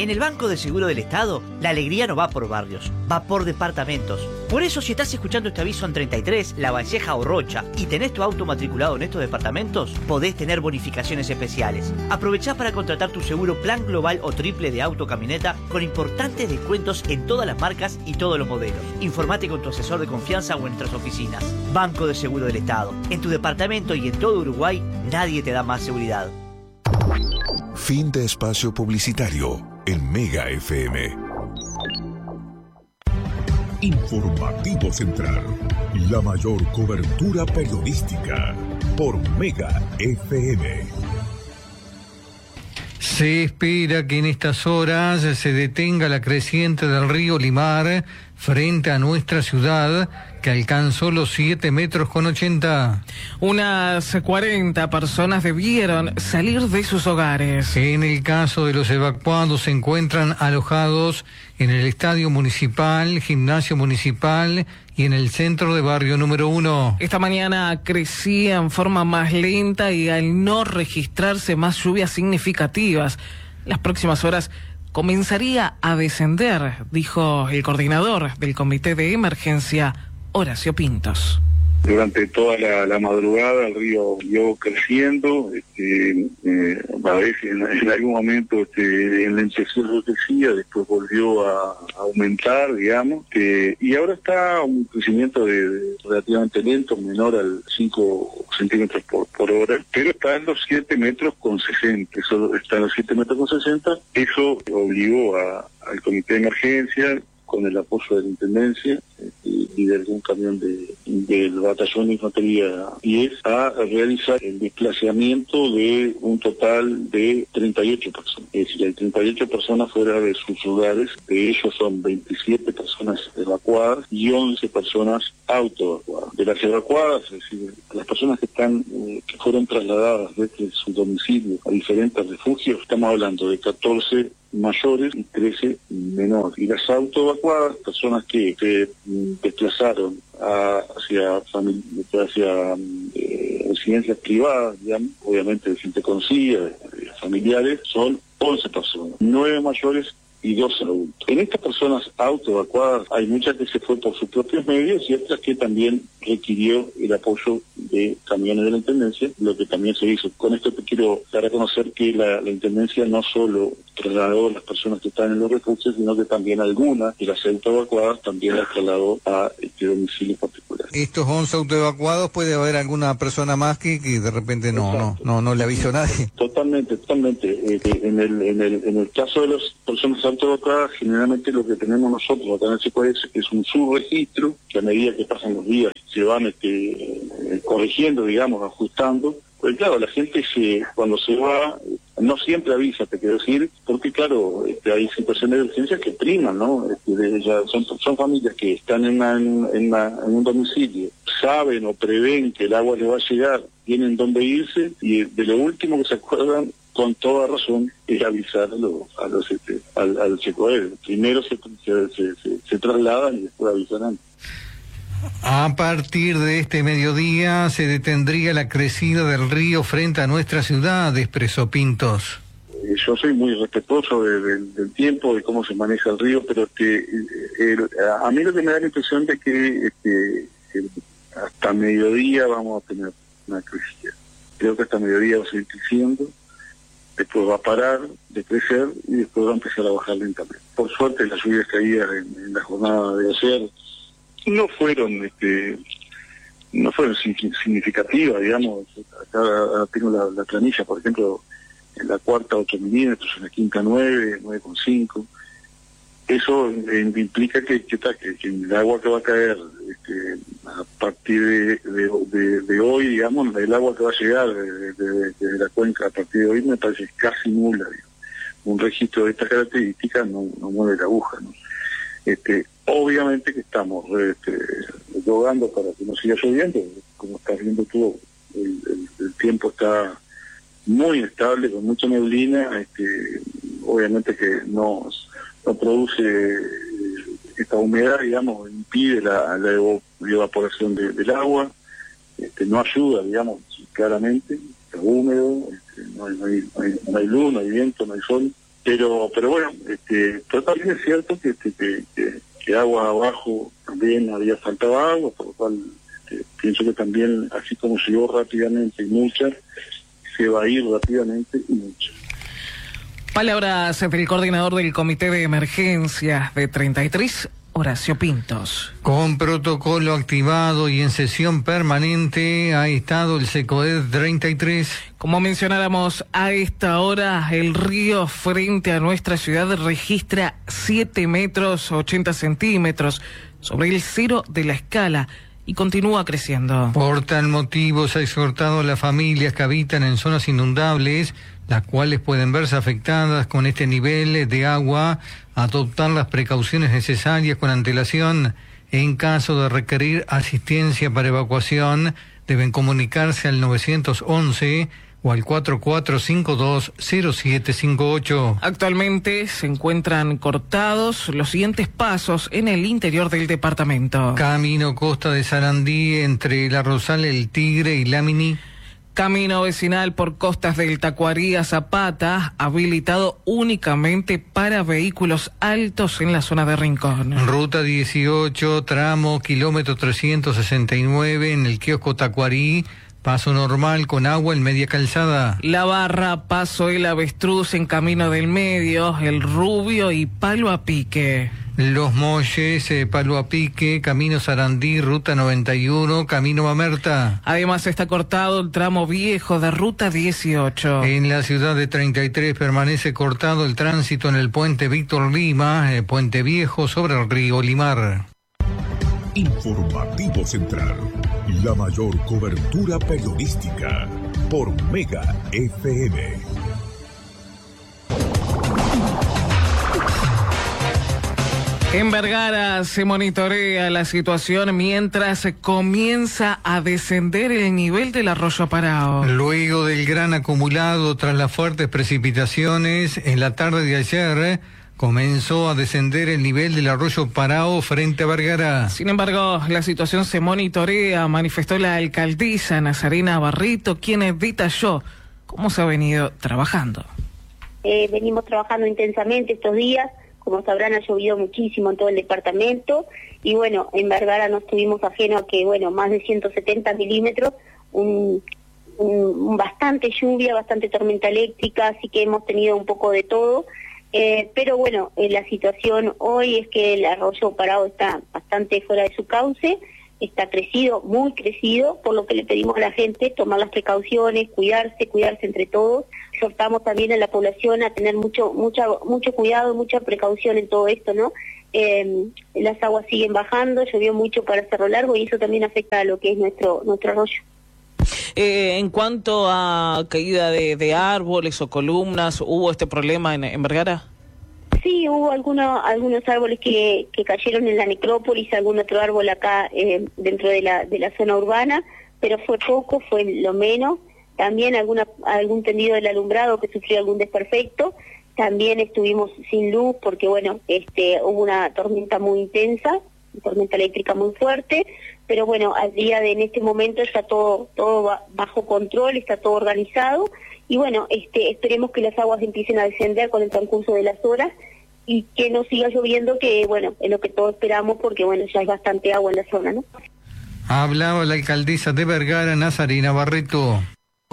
En el Banco de Seguro del Estado, la alegría no va por barrios, va por departamentos. Por eso, si estás escuchando este aviso en 33, La Valleja o Rocha y tenés tu auto matriculado en estos departamentos, podés tener bonificaciones especiales. Aprovechá para contratar tu seguro plan global o triple de auto camioneta con importantes descuentos en todas las marcas y todos los modelos. Informate con tu asesor de confianza o en nuestras oficinas. Banco de Seguro del Estado. En tu departamento y en todo Uruguay, nadie te da más seguridad. Fin de espacio publicitario en Mega FM. Informativo Central, la mayor cobertura periodística por Mega FM. Se espera que en estas horas se detenga la creciente del río Limar frente a nuestra ciudad, que alcanzó los 7,80 metros. Unas 40 personas debieron salir de sus hogares. En el caso de los evacuados, se encuentran alojados en el Estadio Municipal, Gimnasio Municipal y en el centro de barrio número 1. Esta mañana crecía en forma más lenta y al no registrarse más lluvias significativas, las próximas horas comenzaría a descender, dijo el coordinador del Comité de Emergencia, Horacio Pintos. Durante toda la madrugada el río siguió creciendo, a veces en algún momento enlenteció lo que decía, después volvió a aumentar, digamos, y ahora está un crecimiento relativamente lento, menor al 5 centímetros por hora, pero está en los 7,60 metros, eso está en los 7,60 metros, eso obligó al Comité de Emergencia, con el apoyo de la Intendencia y de algún camión del Batallón de Infantería 10, a realizar el desplazamiento de un total de 38 personas. Es decir, hay 38 personas fuera de sus hogares, de ellos son 27 personas evacuadas y 11 personas autoevacuadas. De las evacuadas, es decir, las personas que fueron trasladadas desde su domicilio a diferentes refugios, estamos hablando de 14 mayores y 13 menores. Y las autoevacuadas, personas que se desplazaron hacia residencias privadas, digamos, obviamente de gente conocida, de familiares, son 11 personas, 9 mayores y 2 adultos. En estas personas autoevacuadas hay muchas que se fue por sus propios medios y otras que también requirió el apoyo de camiones de la Intendencia, lo que también se hizo. Con esto te quiero dar a conocer que la Intendencia no solo trasladó a las personas que están en los refugios, sino que también algunas de las autoevacuadas también las trasladó a domicilios particulares. Estos 11 autoevacuados, ¿puede haber alguna persona más que de repente no le avisó a nadie? Totalmente. En el caso de las personas autoevacuadas, generalmente lo que tenemos nosotros acá en el CECOES es un subregistro que a medida que pasan los días se van corrigiendo, digamos, ajustando. Pues claro, la gente cuando se va, no siempre avisa, te quiero decir, porque claro, hay situaciones de urgencia que priman, ¿no? Son familias que están en un domicilio, saben o prevén que el agua les va a llegar, tienen dónde irse, y de lo último que se acuerdan, con toda razón, es avisar al CECOES. Primero se trasladan y después avisarán. A partir de este mediodía se detendría la crecida del río frente a nuestra ciudad, expresó Pintos. Yo soy muy respetuoso del tiempo, de cómo se maneja el río, pero a mí lo que me da la impresión de que hasta mediodía vamos a tener una crecida. Creo que hasta mediodía va a seguir creciendo, después va a parar de crecer y después va a empezar a bajar lentamente. Por suerte las lluvias caídas en la jornada de ayer no fueron significativas, digamos. Acá tengo la planilla, por ejemplo, en la cuarta 8 milímetros, en la quinta 9,5. Eso implica que el agua que va a caer a partir de hoy, digamos, el agua que va a llegar de la cuenca a partir de hoy me parece casi nula, digamos. Un registro de estas características no mueve la aguja, ¿no? Obviamente que estamos rogando para que no siga lloviendo, como estás viendo tú, el tiempo está muy estable, con mucha neblina, obviamente que no produce esta humedad, digamos, impide la evaporación del agua, no ayuda, digamos, claramente, está húmedo, no hay luz, no hay viento, no hay sol, pero bueno, pero también es cierto que agua abajo también había faltado agua, por lo cual pienso que también, así como llegó rápidamente y mucha, se va a ir rápidamente y mucha. Palabras del coordinador del Comité de Emergencias de 33, Horacio Pintos. Con protocolo activado y en sesión permanente ha estado el SECOED 33. Como mencionáramos, a esta hora el río frente a nuestra ciudad registra 7 metros 80 centímetros sobre el cero de la escala y continúa creciendo. Por tal motivo se ha exhortado a las familias que habitan en zonas inundables, las cuales pueden verse afectadas con este nivel de agua, a adoptar las precauciones necesarias con antelación. En caso de requerir asistencia para evacuación, deben comunicarse al 911 o al 4452-0758. Actualmente se encuentran cortados los siguientes pasos en el interior del departamento. Camino Costa de Sarandí entre La Rosal, El Tigre y Lamini. Camino vecinal por costas del Tacuarí a Zapata, habilitado únicamente para vehículos altos en la zona de Rincón. Ruta 18, tramo kilómetro 369 en el kiosco Tacuarí, paso normal con agua en media calzada. La Barra, Paso El Avestruz en Camino del Medio, El Rubio y Palo a Pique. Los Molles, Palo a Pique, Camino Sarandí, Ruta 91, Camino Mamerta. Además está cortado el tramo viejo de Ruta 18. En la ciudad de 33 permanece cortado el tránsito en el puente Víctor Lima, Puente Viejo sobre el río Limar. Informativo Central, la mayor cobertura periodística por Mega FM. En Vergara se monitorea la situación mientras comienza a descender el nivel del arroyo Parao. Luego del gran acumulado tras las fuertes precipitaciones, en la tarde de ayer comenzó a descender el nivel del arroyo Parao frente a Vergara. Sin embargo, la situación se monitorea, manifestó la alcaldesa Nazarena Barrito, quien detalló cómo se ha venido trabajando. Venimos trabajando intensamente estos días. Como sabrán, ha llovido muchísimo en todo el departamento y bueno, en Vergara no estuvimos ajenos a que, más de 170 milímetros, bastante lluvia, bastante tormenta eléctrica, así que hemos tenido un poco de todo, pero bueno, la situación hoy es que el arroyo Parao está bastante fuera de su cauce, está crecido, muy crecido, por lo que le pedimos a la gente tomar las precauciones, cuidarse entre todos. Exhortamos también a la población a tener mucho cuidado, mucha precaución en todo esto, ¿no? Las aguas siguen bajando, llovió mucho para Cerro Largo y eso también afecta a lo que es nuestro arroyo. En cuanto a caída de árboles o columnas, ¿hubo este problema en Vergara? Sí, hubo algunos árboles que cayeron en la necrópolis, algún otro árbol acá dentro de la zona urbana, pero fue poco, fue lo menos. También algún tendido del alumbrado que sufrió algún desperfecto. También estuvimos sin luz porque, hubo una tormenta muy intensa, tormenta eléctrica muy fuerte, pero en este momento está todo bajo control, está todo organizado y esperemos que las aguas empiecen a descender con el transcurso de las horas y que no siga lloviendo, que es lo que todos esperamos porque ya hay bastante agua en la zona, ¿no? Hablaba la alcaldesa de Vergara, Nazarena Barreto.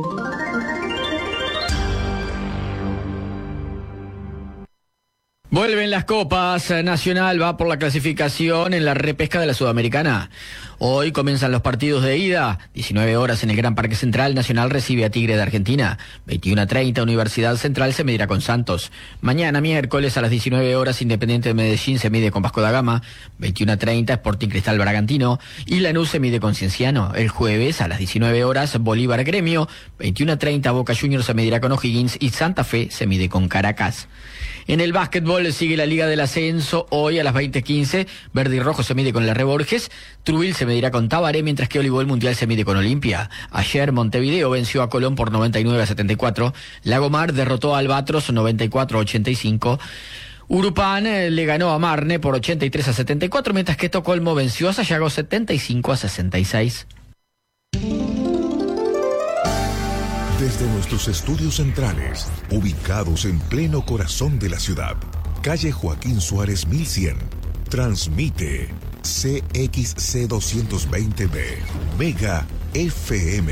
Vuelven las copas. Nacional va por la clasificación en la repesca de la Sudamericana. Hoy comienzan los partidos de ida. 19 horas en el Gran Parque Central. Nacional recibe a Tigre de Argentina. 21:30 Universidad Central se medirá con Santos. Mañana miércoles a las 19 horas Independiente de Medellín se mide con Vasco da Gama. 21:30 Sporting Cristal Bragantino. Y Lanús se mide con Cienciano. El jueves a las 19 horas Bolívar Gremio. 21:30 Boca Juniors se medirá con O'Higgins y Santa Fe se mide con Caracas. En el básquetbol sigue la Liga del Ascenso. Hoy a las 20:15, Verde y Rojo se mide con la Reborges. Trubil se medirá con Tabaré, mientras que Voleibol Mundial se mide con Olimpia. Ayer Montevideo venció a Colón por 99-74. Lagomar derrotó a Albatros 94-85. Urupán le ganó a Marne por 83-74, mientras que Estocolmo venció a Sayago 75-66. Desde nuestros estudios centrales, ubicados en pleno corazón de la ciudad, calle Joaquín Suárez 1100, transmite CXC 220B, Mega FM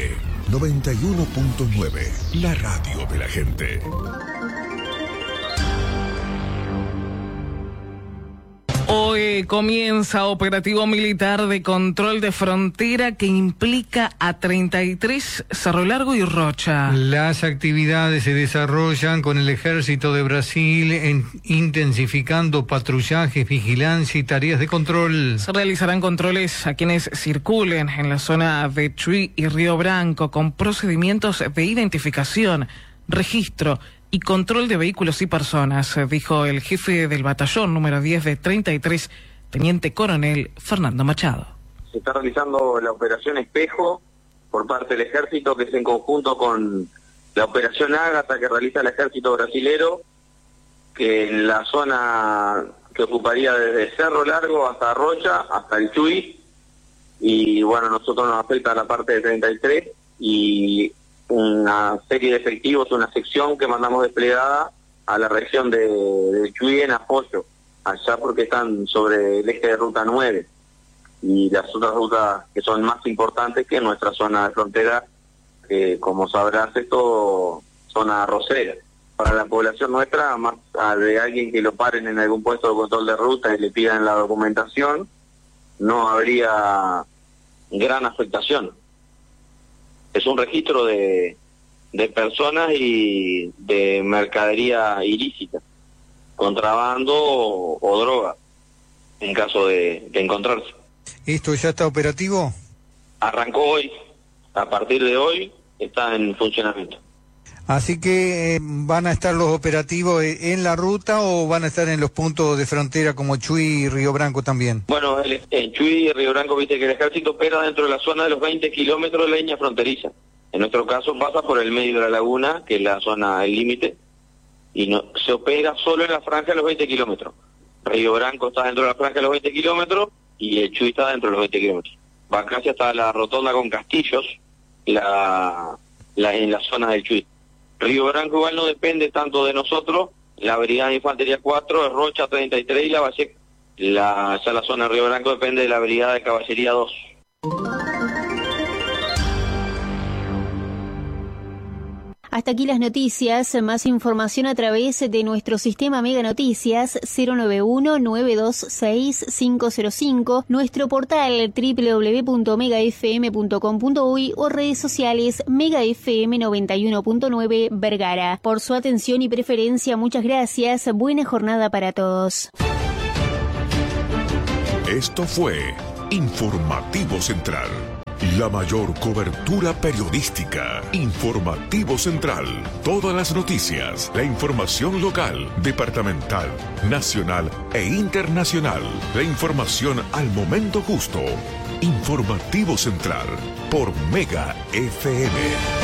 91.9, la radio de la gente. Hoy comienza operativo militar de control de frontera que implica a 33 Cerro Largo y Rocha. Las actividades se desarrollan con el Ejército de Brasil intensificando patrullajes, vigilancia y tareas de control. Se realizarán controles a quienes circulen en la zona de Chuy y Río Branco con procedimientos de identificación, registro y control de vehículos y personas, dijo el jefe del batallón número 10 de 33, teniente coronel Fernando Machado. Se está realizando la operación Espejo por parte del ejército, que es en conjunto con la operación Ágata que realiza el ejército brasilero, que en la zona que ocuparía desde Cerro Largo hasta Rocha, hasta el Chuy, y bueno, nosotros nos afecta la parte de 33 y una serie de efectivos, una sección que mandamos desplegada a la región de Chuy en apoyo, allá porque están sobre el eje de ruta 9 y las otras rutas que son más importantes que nuestra zona de frontera, que como sabrás es todo zona arrocera. Para la población nuestra, más de alguien que lo paren en algún puesto de control de ruta y le pidan la documentación, no habría gran afectación. Es un registro de personas y de mercadería ilícita, contrabando o droga, en caso de encontrarse. ¿Esto ya está operativo? Arrancó hoy, a partir de hoy está en funcionamiento. Así que ¿van a estar los operativos en la ruta o van a estar en los puntos de frontera como Chuy y Río Branco también? Bueno, en Chuy y Río Branco, viste que el ejército opera dentro de la zona de los 20 kilómetros de la línea fronteriza. En nuestro caso pasa por el medio de la laguna, que es la zona, el límite, y no, se opera solo en la franja de los 20 kilómetros. Río Branco está dentro de la franja de los 20 kilómetros y el Chuy está dentro de los 20 kilómetros. Va casi hasta la rotonda con Castillos, en la zona del Chuy. Río Branco igual no depende tanto de nosotros, la Brigada de Infantería 4 es Rocha 33 y La Valleja. Ya la zona de Río Branco depende de la Brigada de Caballería 2. Hasta aquí las noticias. Más información a través de nuestro sistema Mega Noticias 091-926-505, nuestro portal www.megafm.com.uy o redes sociales Mega FM 91.9 Vergara. Por su atención y preferencia, muchas gracias. Buena jornada para todos. Esto fue Informativo Central. La mayor cobertura periodística. Informativo Central. Todas las noticias, la información local, departamental, nacional e internacional. La información al momento justo. Informativo Central por Mega FM.